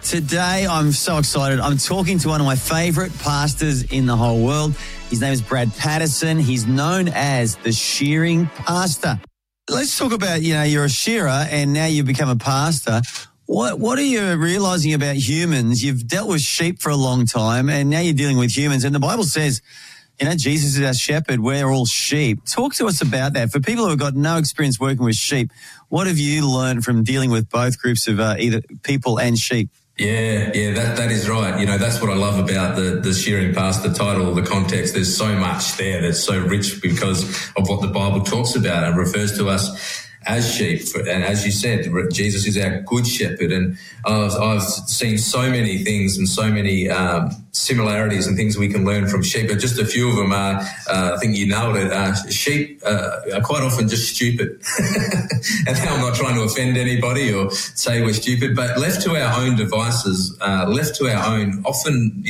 Today, I'm so excited. I'm talking to one of my favourite pastors in the whole world. His name is Brad Patterson. He's known as the shearing pastor. Let's talk about, you're a shearer and now you've become a pastor. What are you realising about humans? You've dealt with sheep for a long time and now you're dealing with humans. And the Bible says, Jesus is our shepherd. We're all sheep. Talk to us about that. For people who have got no experience working with sheep, what have you learned from dealing with both groups of either people and sheep? Yeah, that is right. That's what I love about the shearing pastor title, the context. There's so much there that's so rich because of what the Bible talks about and refers to us as sheep. And as you said, Jesus is our good shepherd. And I've seen so many things and so many similarities and things we can learn from sheep. But just a few of them are, I think you nailed it, sheep are quite often just stupid. And now I'm not trying to offend anybody or say we're stupid, but left to our own devices, left to our own, often,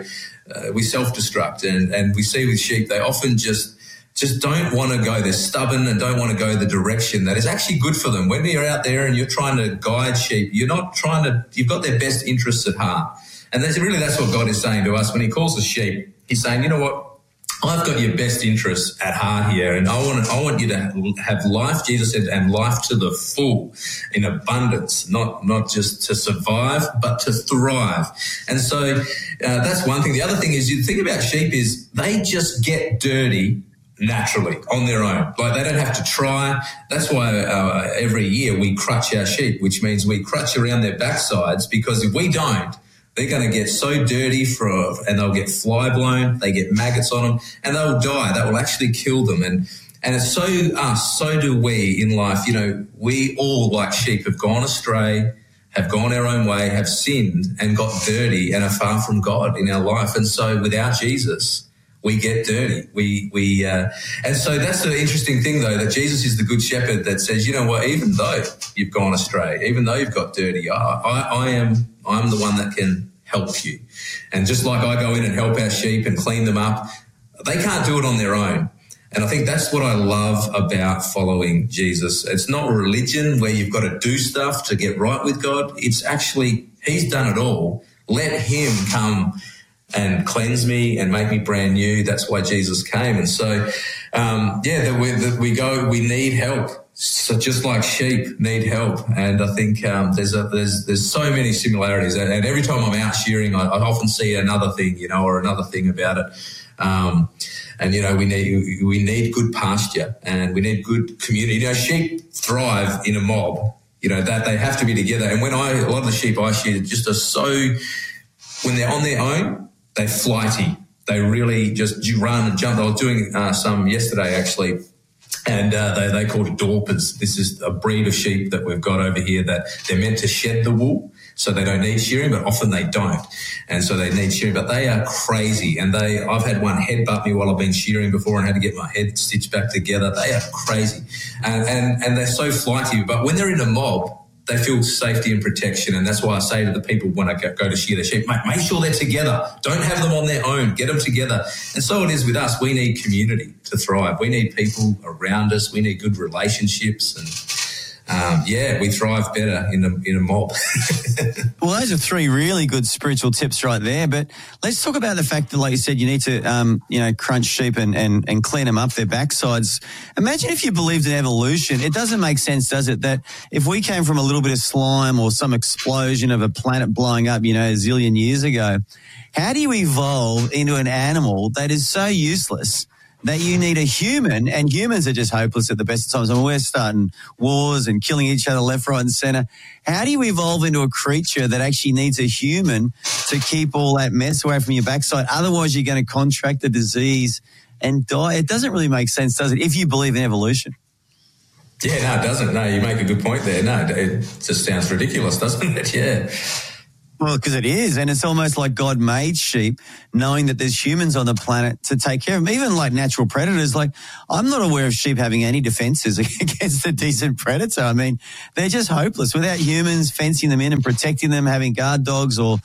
we self-destruct. And we see with sheep, they often just don't want to go. They're stubborn and don't want to go the direction that is actually good for them. When you're out there and you're trying to guide sheep, you've got their best interests at heart. And that's what God is saying to us when he calls us sheep. He's saying, you know what? I've got your best interests at heart here, and I want you to have life, Jesus said, and life to the full in abundance, not just to survive, but to thrive. And so that's one thing. The other thing is, you think about sheep is they just get dirty naturally on their own. Like, they don't have to try. That's why every year we crutch our sheep, which means we crutch around their backsides, because if we don't, they're going to get so dirty and they'll get fly blown, they get maggots on them, and they'll die. That will actually kill them. And it's so us, so do we in life. We all, like sheep, have gone astray, have gone our own way, have sinned and got dirty and are far from God in our life. And so without Jesus, we get dirty. And so that's the interesting thing, though, that Jesus is the good shepherd that says, you know what, even though you've gone astray, even though you've got dirty, I'm the one that can help you. And just like I go in and help our sheep and clean them up, they can't do it on their own. And I think that's what I love about following Jesus. It's not religion where you've got to do stuff to get right with God. It's actually, he's done it all. Let him come and cleanse me and make me brand new. That's why Jesus came. And so, we need help. So just like sheep need help. And I think there's so many similarities. And every time I'm out shearing, I often see another thing, or another thing about it. We need good pasture and we need good community. Sheep thrive in a mob, that they have to be together. And a lot of the sheep I shear just are so, when they're on their own, they're flighty. They really just run and jump. I was doing some yesterday, actually, and they called it Dorpers. This is a breed of sheep that we've got over here that they're meant to shed the wool, so they don't need shearing, but often they don't. And so they need shearing, but they are crazy. And I've had one headbutt me while I've been shearing before and had to get my head stitched back together. They are crazy. And they're so flighty. But when they're in a mob, they feel safety and protection. And that's why I say to the people when I go to shear their sheep, make sure they're together. Don't have them on their own. Get them together. And so it is with us. We need community to thrive. We need people around us. We need good relationships. And, we thrive better in a mob. Well, those are three really good spiritual tips right there. But let's talk about the fact that, like you said, you need to, crunch sheep and clean them up their backsides. Imagine if you believed in evolution. It doesn't make sense, does it, that if we came from a little bit of slime or some explosion of a planet blowing up, a zillion years ago, how do you evolve into an animal that is so useless that you need a human, and humans are just hopeless at the best of times. I mean, we're starting wars and killing each other left, right and centre. How do you evolve into a creature that actually needs a human to keep all that mess away from your backside? Otherwise, you're going to contract the disease and die. It doesn't really make sense, does it, if you believe in evolution? Yeah, no, it doesn't. No, you make a good point there. No, it just sounds ridiculous, doesn't it? Yeah. Well, because it is, and it's almost like God made sheep knowing that there's humans on the planet to take care of them, even like natural predators. Like, I'm not aware of sheep having any defenses against a decent predator. I mean, they're just hopeless without humans fencing them in and protecting them, having guard dogs or,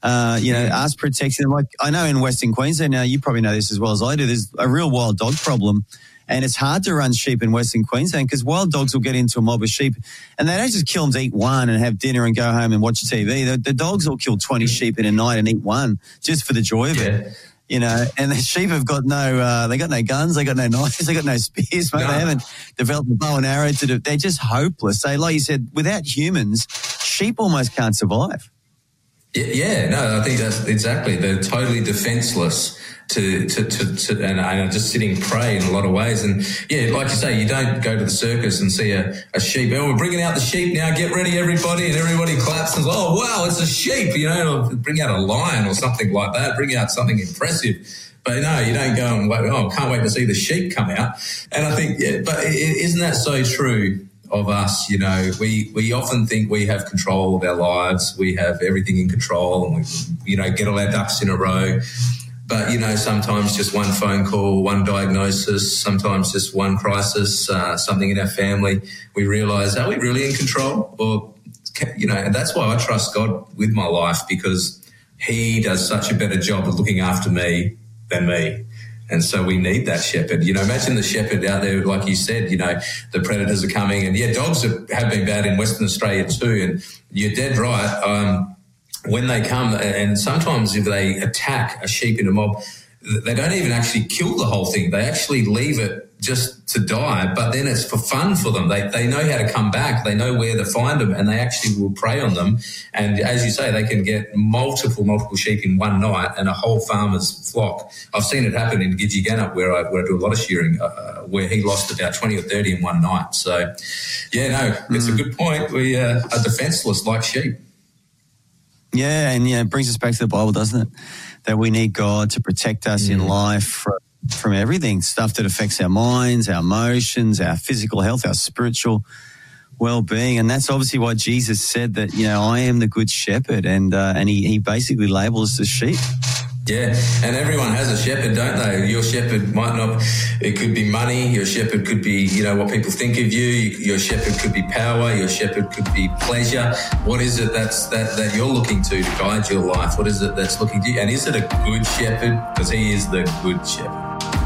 us protecting them. Like, I know in Western Queensland now, you probably know this as well as I do, there's a real wild dog problem. And it's hard to run sheep in Western Queensland because wild dogs will get into a mob of sheep and they don't just kill them to eat one and have dinner and go home and watch TV. The dogs will kill 20 sheep in a night and eat one just for the joy of it. You know, and the sheep have got they got no guns, they got no knives, they got no spears, mate. No. They haven't developed a bow and arrow to do. They're just hopeless. So, like you said, without humans, sheep almost can't survive. Yeah, no, I think that's exactly. They're totally defenseless and are just sitting prey in a lot of ways. And yeah, like you say, you don't go to the circus and see a sheep. Oh, we're bringing out the sheep now. Get ready, everybody, and everybody claps and says, "Oh, wow, it's a sheep!" You know, bring out a lion or something like that. Bring out something impressive. But no, you don't go and wait. Oh, can't wait to see the sheep come out. And I think, but isn't that so true of us? You know, we often think we have control of our lives. We have everything in control, and we, get all our ducks in a row. But, sometimes just one phone call, one diagnosis, sometimes just one crisis, something in our family, we realise, are we really in control? Or, and that's why I trust God with my life, because he does such a better job of looking after me than me. And so we need that shepherd. Imagine the shepherd out there, like you said, the predators are coming. And, dogs have been bad in Western Australia too. And you're dead right. When they come, and sometimes if they attack a sheep in a mob, they don't even actually kill the whole thing. They actually leave it just to die, but then it's for fun for them. They know how to come back. They know where to find them, and they actually will prey on them. And as you say, they can get multiple sheep in one night and a whole farmer's flock. I've seen it happen in Gidgee-Gannup where I do a lot of shearing, where he lost about 20 or 30 in one night. So, it's a good point. We are defenceless like sheep. Yeah, and it brings us back to the Bible, doesn't it? That we need God to protect us in life from everything, stuff that affects our minds, our emotions, our physical health, our spiritual well-being. And that's obviously why Jesus said that, I am the good shepherd, and he basically labels us the sheep. Yeah, and everyone has a shepherd, don't they? Your shepherd might not, it could be money, your shepherd could be, what people think of you, your shepherd could be power, your shepherd could be pleasure. What is it that you're looking to guide your life? What is it that's looking to you? And is it a good shepherd? Because he is the good shepherd.